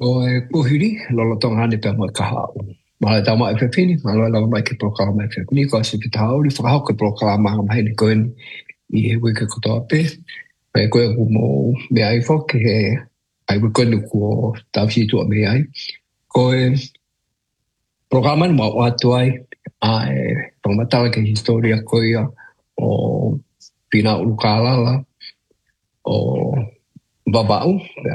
O e kuhiri, lolo tonga hane pe mo ka hau. Mala tau mai whewhini, mala lau mai ke proklama mai whewhini, ko se pita hauri, whakahau ke proklama mai ni koen i he wika kotoa pe. Pai koe ku mo me ai whoke he ai wika ni ko tau si tua me ai. Koe proklama ni mau atu ai, a e whangamatala ke historia koia o pina ulukalala, o babau,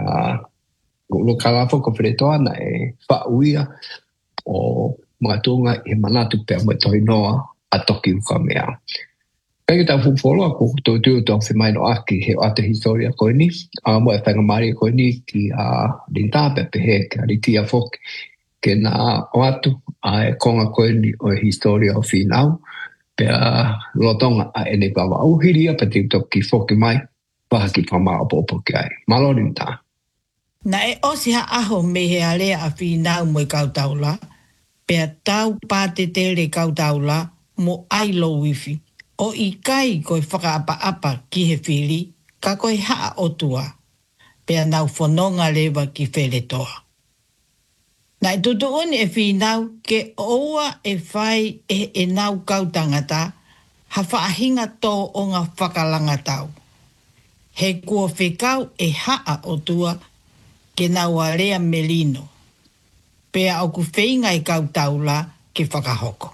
ulukalala ko whiretoa na e whauia, o mga tunga i manatu pe mo tohi noa a toki uka mea. Peki tau fufolo ako tō tū tō whi no aki he o ate historia koe ni, a mo e whangamari koe ni ki a rintāpe pe he ke aritia foki ke nā o atu a e konga koe ni o e historia o whinau pe a lotonga a ene kawa auhiria pe te toki foki mai paha ki whamao popo ki ai. Malori ntā. Na e osi ha aho me he alea a whinau mo i kautaula, pea tau pāte te le kautaula mo ailo wifi. O i kai koe whakaapa-apa ki he whiri, ka koe haa otua, pea nau whanonga lewa ki wheletoa. Na e tutu oni e whinau ke oua e whai e nau kautangata, ha whaahinga tō o ngā whakalanga tau. He kua whekau e haa otua ke nau area melino, pea o ku whainga e kautaula ke whakahoko.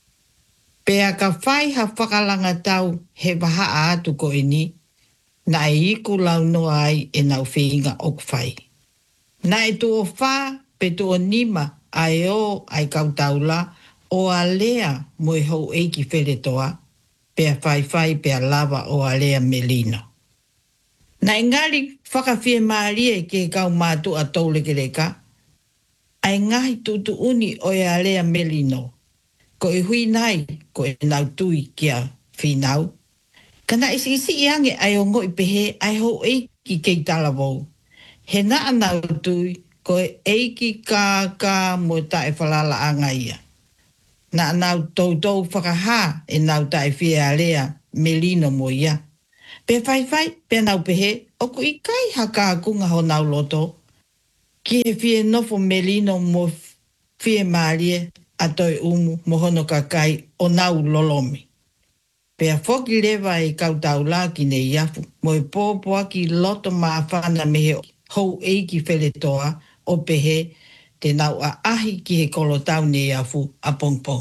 Pea ka whai ha whakalanga tau he waha atu ko ini, na e iku lau noa ai e nau whainga o ku whai. Na e tuo wha pe tuo nima ai o ai kautaula o a lea mo e hou eiki wheletoa, pea whai pea lava o a lea melino. Na engari whakawhie maarie ke kau mātu a taulekereka, ai ngahi tutu uni o e a lea melino. Ko e hui nai, ko e nau tui kia whinau. Kana isi i ange ai o ngoi pehe ai ho eiki kei talavou. He naa nau tui, ko e eiki kā mo tae whalala anga ia. Na nau tautou whakaha e nau tae whia lea melino mo ia. Pe whai, pe nau pehe, oku i kai haka kunga ho nau loto. Ki he whie nofo melino mo whie maarie, a toi umu mohono kakai o nau lolomi. Pea whoki lewa e kautaula ki ne iafu, mo e pōpua ki loto maafana mehe hou eiki wheletoa o pehe te nau a ahi ki he kolotau ne iafu a pongpong.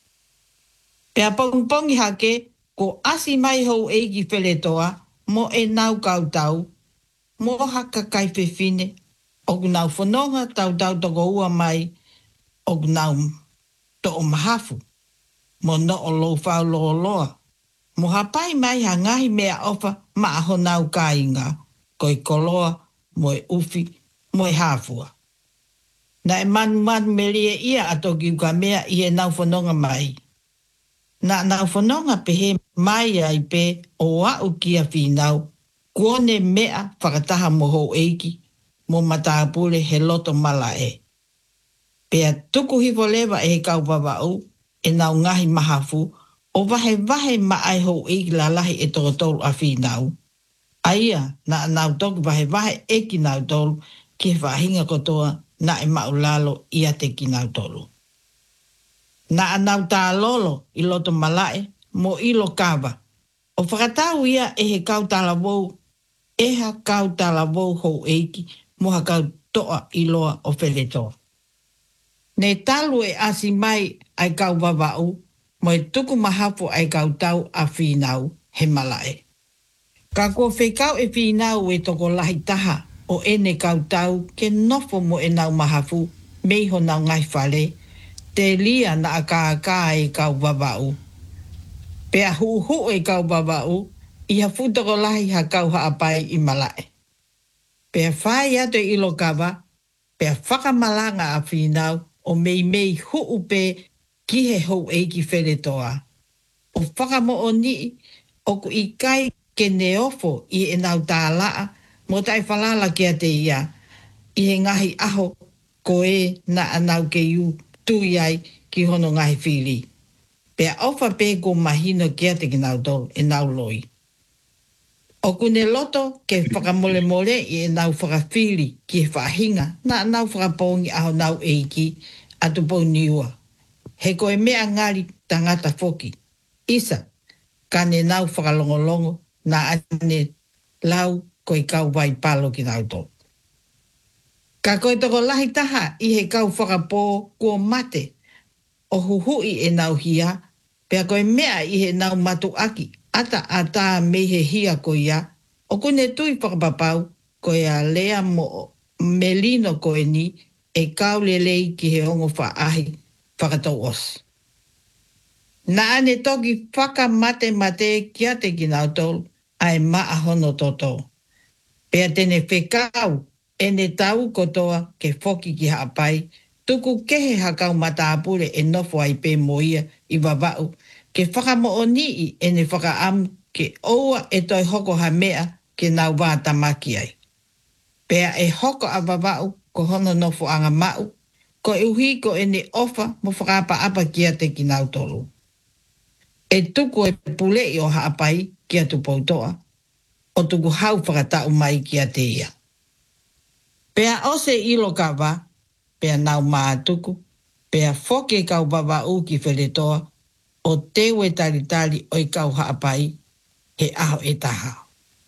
Pea pongpong i hake, ko asi mai hou eiki wheletoa mo e nau kautau, mo haka kai whewhine, o nau whanonga tau toko ua mai, o nau to o mahafu, mo no o lo whau loa. Mo hapai mai ha ngahi mea ofa ma aho nau kāinga, ko i koloa, mo e ufi, mo e hāfua. Na e manu melie ia atoki uka mea i e nau whanonga mai. Na nau whanonga pehe mai ai pe o au kia whinau, kuone mea whakataha mo hou eiki, mo mataapule he loto mala e. Pea tuku hivo lewa e he kaupawau, e nau ngahi mahafu, o wahe ma ai hou eiki la lahi e tokotolu a whinau. Aia, na nau toki wahe eki nau tolu, ki he whahinga kotoa, na e maulalo ia te ki nau tolu. Na nau tā lolo i loto malae, mo ilo kawa. O whakatau ia e he kautalawou, e ha kautalawou hou eiki, mo ha kautoa i loa o wheletoa. Ne talu e asi mai ai kau wawau, mo e tuku mahafu ai kautau a whinau he malae. Ka kua whekau e whinau e toko lahi taha o ene kautau ke nofo mo e nau mahafu, meiho nau ngai whale, te lia na a kā e kau wawau. Pea hu e kau wawau, i ha futoko lahi ha kau haapai i malae. Pea whai ato ilo kawa, pea whakamalanga a whinau, o mei huu pe ki he hou eiki wheletoa. O whakamo o ni, o ku i kai ke neofo i e nau tālaa, mo tai whalala kia te ia, i he ngahi aho ko e na anau ke iu tui ai ki hono ngahi whiri. Pea ofa pe ko mahino kia te ki nau tolu e nau loi. O kune loto ke whakamole mole i e nau whakawhiri ki e whahinga na nau whakapongi aho nau eiki atu pou niua. He koe mea ngari tangata foki. Isa, kane nau whakalongolongo na ane lau koe kau vai palo ki nau tō. Ka koe toko lahi taha i he kau whakapō kua mate o huhui e nau hia, pea koe mea i he nau matu aki, ata me he hia ko ia, o kune tui whakapapau, koe a lea mo melino koe ni, e kau lelei ki he ongo whaahi, whakatau os. Na ane toki whakamate kia te ki nau tolu, ai maa hono toto. Pea tene whekau, ene tau kotoa ke whoki ki haapai, tuku kehe hakau mataapure e nofo ai pe moia i wawau, ke whakamo o nii ene whakaamu ke oua e toi hoko ha mea ke nau wātamaki ai. Pea e hoko a wawau ko hono nofo anga mau, ko e uhi ko ene ofa mo whakaapa apa kia te ki nau tolu. E tuku e pule i o haapai kia tu poutoa, o tuku hau whakatau mai kia te ia. Pea ose ilo kawa, pea nau maa tuku, pea whoke kau baba uki wheletoa, o tewe talitali o i kau haapai, he aho e taha.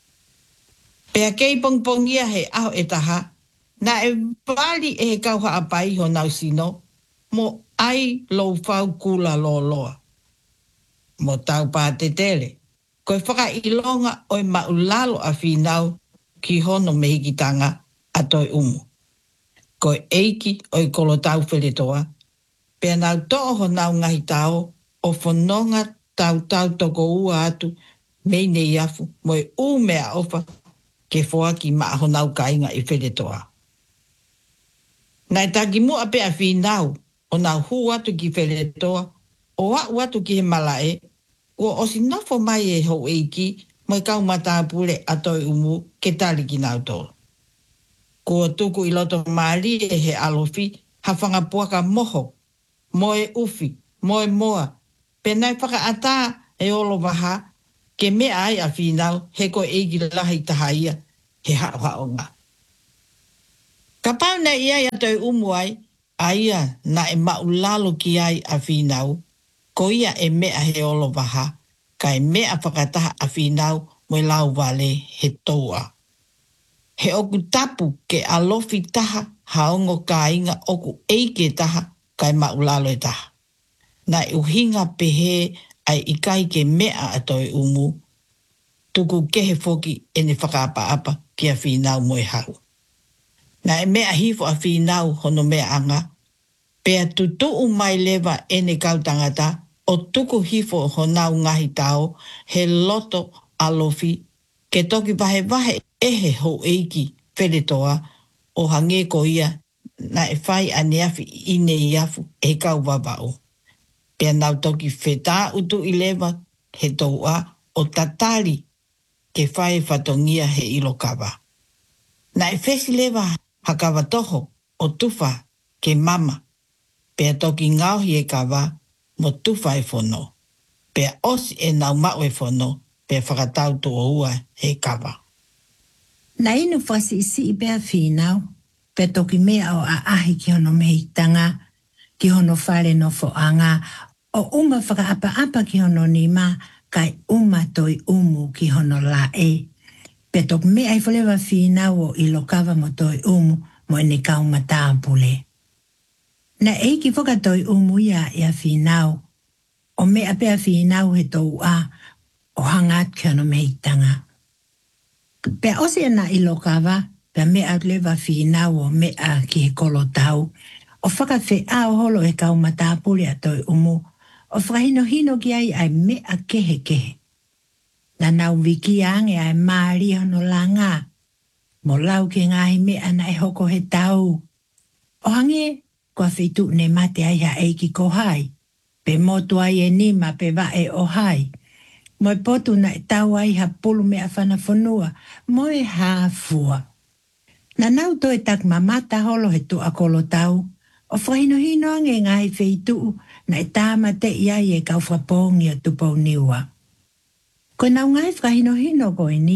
Pea kei pongpongia he aho e taha, na e wali e he kau haapai ho nau sino, mo ai lou whau kula loa. Mo tau pātetele, koe whaka ilonga o i maulalo a whinau ki hono mehikitanga a toi umu. Koe eiki o i kolotau wheletoa, pea nau toho nau ngahi tau o whanonga tau toko ua atu mei nei afu mo e mea ofa ke whoaki maaho nau kainga i wheletoa. Nai taki mua pea whinau o nau hu atu ki wheletoa o au atu ki he malae o osi nofo mai e ho eiki mo i kau matapule a toi umu ke tali ki nau tolo. Ko tuku i loto maali e he alofi, hawhanga puaka moho, moe ufi, moe moa, penai whaka ata e olo waha, ke mea ai a whinau, he ko eigi lahi tahaia, he haonga. Ka pau na ia ia toi umu ai, aia na e maulalo ki ai a whinau, ko ia e mea he olo waha, ka e mea whakataha a whinau, mo lau wale he toa. He oku tapu ke alofi taha haongo ka inga oku eike taha kai maulalo e taha. Na uhinga pehe ai ikai ke mea atoi umu, tuku kehe foki ene whakaapa-apa ki a whinau moe hau. Na e mea hifo a whinau hono mea anga, pea tutu mai lewa ene kautangata o tuku hifo honau ngahi tau he loto alofi ke toki wahe ehe ho eiki wheletoa o hange ko ia na e whai aneafi ine iafu e kau wabao. Pea nau toki whetā utu i lewa he toua o tatali ke whai whatongia he ilokawa. Na e whesi lewa hakawa toho o tufa ke mama. Pea toki ngauhi e kawa mo tufa e whono. Pea osi e nau mau e whono pea whakatau to ua he kawa. Na inu whasi isi i bea whinau, pea toki mea o a ahi ki hono mehitanga, ki hono whare no foanga, o uma whakaapa-apa ki hono nima, kai uma toi umu ki hono la e. Pea toki mea i whalewa whinau o ilokawa mo toi umu, mo ene kau matāpule. Na eiki whaka toi umu ia whinau, o mea pea whinau he tou a, o hangat ki hono mehitanga. Pea ose na ilokawa, pea mea lewa whinau o mea ki he kolotau, o whakawhi a o holo e kau matāpule a toi umu, o whakahino ki ai mea kehe. Na nau wiki ange ai maari hono la ngā, mo lau ke ngahi mea na e hoko he tau. O hange, kua whitu ne mate ai ha eiki ko hai, pe motu ai e nima pe wae o hai. Mo e potu na e tau ai ha pulu mea whana whanua, mo e hāfua. Na nau to e tak mamata holo he tu akolo tau, o whahino ange ngahi whitu na e tāmate iai e kau whapongi o tupau niua. Ko nau ngai whahino koe ni,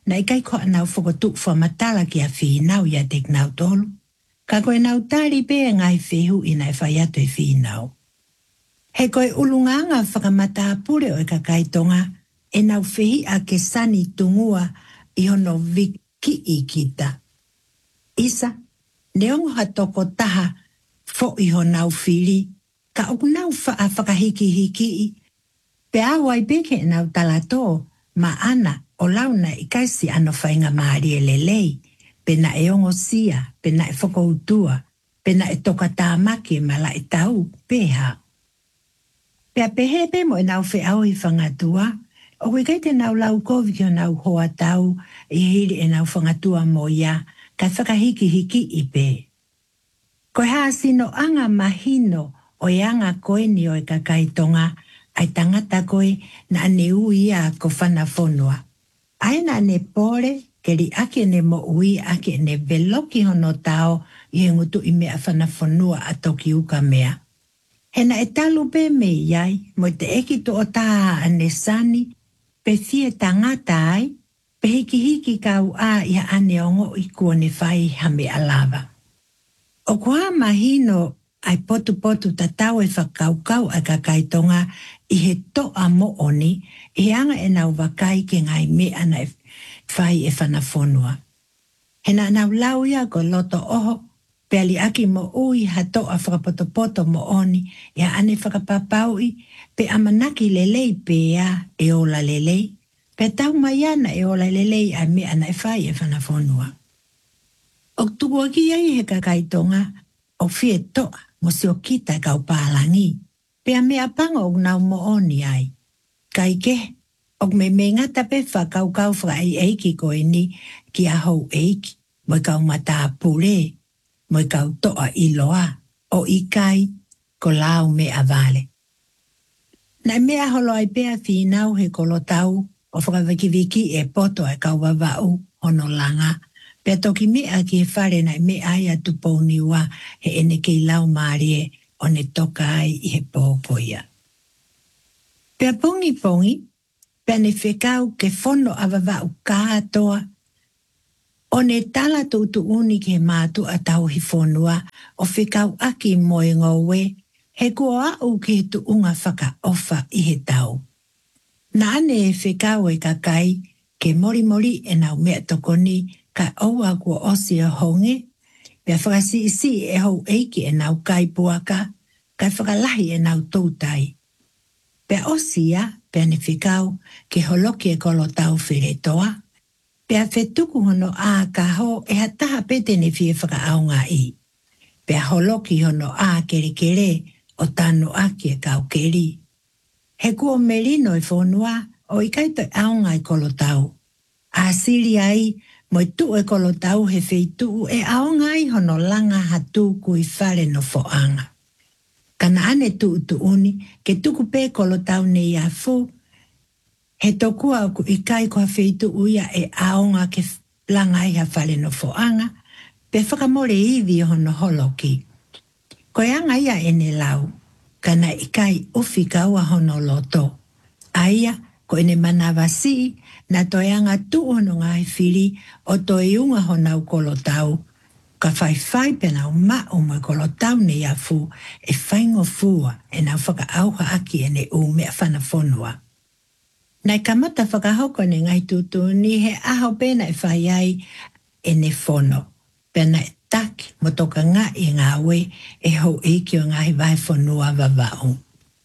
na ikai ko anau whakotu whamatala ki a whiinau ia te nau tolu. Ka koe nau tari pe ngai whehu ina e whai atu e whiinau. He koe ulunganga whakamata pure o e kakaitonga e nau whehi a ke sani tungua i hono viki i kita. Isa, neongo hatoko taha fo i honau whiri, ka o nau whakahiki hiki i. Pe awai peke e nau talato, ma ana o launa i kaisi ano whainga maari e lelei, pe na e ongo sia, pe na e whakoutua, pe na e toka tāmaki ma la e tau, peha. Pea pehepe mo e nau whi au i whangatua, o koe kei te nau lau kovi o nau hoa tau, i hiri e nau whangatua mo ia, ka whakahiki hiki i pe. Koe haa sino anga mahino o anga koe ni o e kakaitonga, ai tangata koe na ane ui a ko whanafonua. Ai na ane pore, ke li ake ne mo ui ake ne veloki hono tao i he ngutu i mea whanafonua a toki uka mea. Hena e talu pe me iai, mo te eki to o taha ane sani, pe fie tangata ai, pe hiki hiki kau a ia ane ongo i kuone whai hame alava. O kua mahino ai potu tatau e whakaukau a kakaitonga i he toa mo oni, i anga e nau wakai ke ngai me ana e whai e whanafonua. Hena nau lau ia ko loto oho, pe ali aki mo ui ha toa whakapoto mo oni, ia ane whakapapau i, pe amanaki lelei pe ia e ola lelei, pe tau mai ana e ola lelei a me ana e whai e whanafonua. O tukuaki ai he kakaitonga, o fie toa, mo se o kita kau pālangi, pea mea panga o nau mo oni ai. Kai ke, o me ngata pe whakau whaka eiki koe ni ki a hou eiki, mo kau mata pure, mo kau toa iloa, o ikai, ko lau mea vale. Nai mea holo ai pea whiinau he kolotau, o whakawikiviki e poto e kau wawau, hono langa, pea toki mea ki e whare nai mea ai atu pouniwa he ene kei lau maarie o ne toka ai i he pōpoia. Pea pongi, pea ne whekau ke whono awawau kātoa, o ne tala tūtu uni ke mātu a tau hi whonua o whekau aki moe ngowe, he kua au ke tu unga whaka ofa i he tau. Na ane e whekau e kakai ke mori e nau mea tokoni ka aua kua osi a honge, pea whakasi isi e hou eiki e nau kai puaka, kai whakalahi e nau tūtai. Pea osia, pea ne whikau, ke holoki e kolo tau wheretoa, pea whetuku hono a ka ho e hataha pete ne whie whakaaunga i. Pea holoki hono a kere o tanu aki e kau keri. He kua merino e whonua, o i kaito e aunga e kolo tau. A siri ai, mo i tu e kolo tau he wheitu e aonga i hono langa hatu kui whare no whoanga. Kana ane tu uni, ke tuku pe kolo tau ne ia fu, he tokua ku i kai kua wheitu uia e aonga ke langa i ha whare no whoanga, pe whakamore iwi hono holoki. Koe anga ia ene lau, kana i kai ufi kaua hono loto. Aia, ko ene manawasi, na toi anga tu ono ngai whiri o toi unga honau kolotau. Ka whai pena o ma o mai kolotau ne ia fu e whaingo fua e nau whaka auha aki e ne u mea whanafonua. Nai kamata whakahoko ne ngai tutu ni he aho pena e whai ai e ne whono. Pena e taki mo toka ngā i ngā we e hou eiki o ngai vai whanua wawau.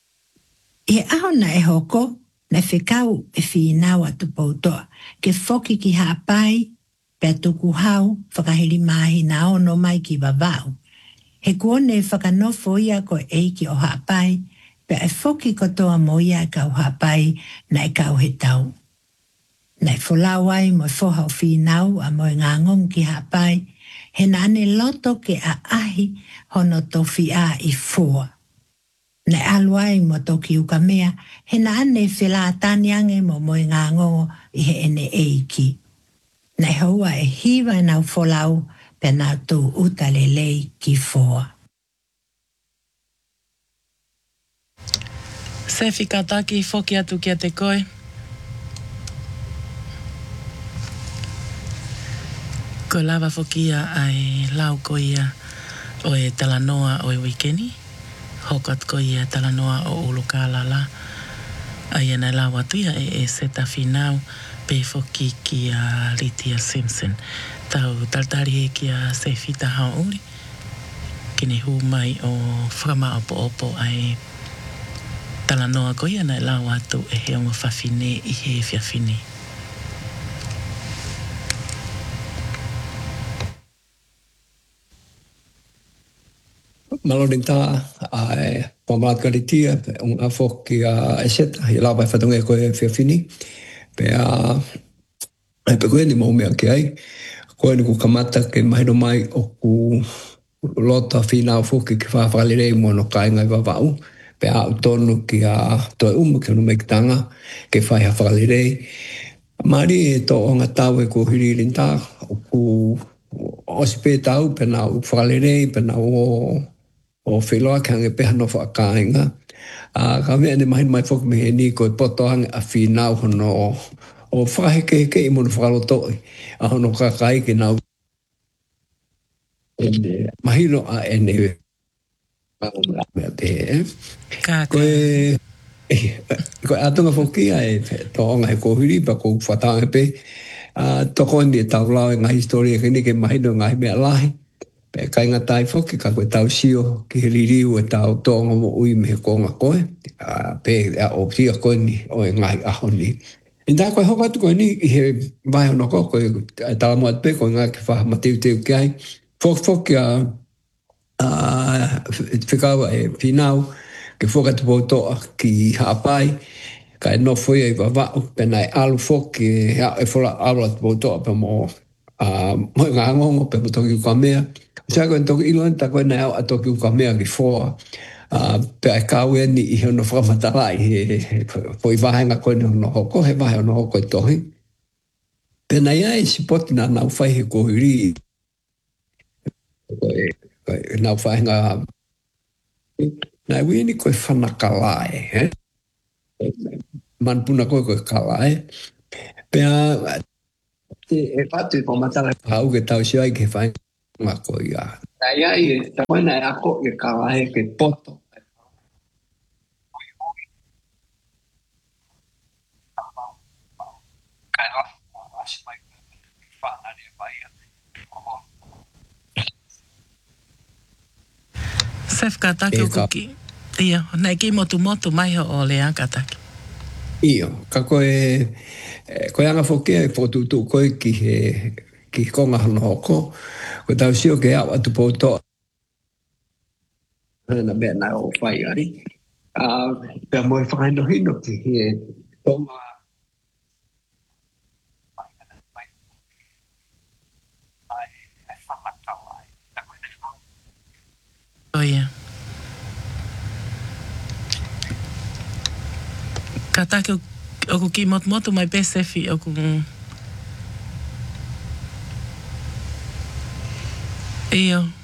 I aho na e hoko, na whekau e whiinau atu poutoa, ke whoki ki haapai, pea tuku hau, whakahiri mahi na ono mai ki wawau. He kuone whakanofo ia ko eiki o haapai, pea e whoki kotoa mo ia kau haapai na e kau he tau. Na e wholau ai mo e whohau whiinau a mo e ngā ngong ki haapai, he na ane loto ke a ahi hono tofi a i fua. Na aluai mo toki uka mea, he na ane whila tani ange mo moe ngā ngongo i he ene eiki. Na hoa e hiwa e nau wholau pe nau tū uta lelei ki fua. Se whikataki whoki atu kia te koe. Ko lava fokia ai lau ko ia o e talanoa o e wikeni. Hokat ko ia talanoa o ulukala la. Ai ana lawa tuia e seta finau pe foki ki a Lydia Simpson. Tau taltari e ki a se fita hauri. Kini hu mai o whakama opo ai talanoa ko ia na lawa tu e he onga whawhine i he whiawhine. Maloning tā ai pamaat karitia un afok ki a eseta i lawa whatunga ko e whiawhini pe a pe koe ni mau mea ki ai koe ni ku kamata ke mahino mai o ku lota whina foki ki whawhakalirei mo no kainga i wawau pe a utonu ki a toi ki anu meikitanga ke whai hawhakalirei Mari e to o ngā tau e ko hiririn tā o ku osipe tau pe na u whakalirei pe na o whiloa ki hange peha no whakainga. Ka mea ne mahin mai whoki mehe ni ko e poto hange a whinau hono o whakaheke i mono whakalotoi. A hono kakai ki nau mahino a ene mea te Ko atunga whokia e to onga he kohiri pa ko whatanga pe toko ni e tau lau e ngā historia kini ke mahino ngā mea lahi. Pe kai ngā tai whoki ka koe tau sio ki he ririu e tau tonga mo ui me he konga koe. Pe o tia koe ni o e ngai aho ni. I tā koe hoka atu koe ni i he vai hono koe koe tala mua te pe koe ngā ki whaha mateu teu ki ai. Whoki whikaua e whinau ke whokatu pōtoa ki haapai. Ka e no whoia i wawau pena e alu whoki e whora alu atu pōtoa pe mo ngā ngongo pe mo toki uka mea. Sa koe toki iloan ta koe nei au a toki uka mea ki whoa. Pe ai kaue ni i hono whakamatalai. Po i wahenga koe ni hono hoko, he wahe hono hoko i tohi. Pena ia e sipoti nā nau whai he kohiri. Nau whahenga nai wini koe whanakalai. Manpuna koe kalai. Pea e patu i pomatala pau ke tau siai ke whainga koe ia. Nai ai e takoe nai ako ke kalai ke poto. Sef ka take o kuki. Ia, nei ki motu mai o lea ka take. Ia, ka koe anga whokea e whotutu koe ki konga hano hoko. Ko tau sio ke au atu pōtoa. Na mea nai o whai ari. Pea moe whakaino hino ki he tonga Oh, ia. Ka take o kuki motu mai pe sefi o ku... Ia.